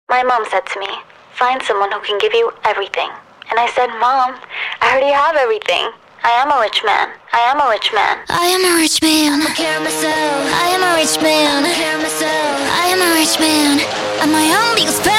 My mom said to me, find someone who can give you everything. And I said, Mom, I already have everything. I am a rich man. I am a rich man. I am a rich man. I care myself. I am a rich man. I care myself. I am a rich man. I'm my own biggest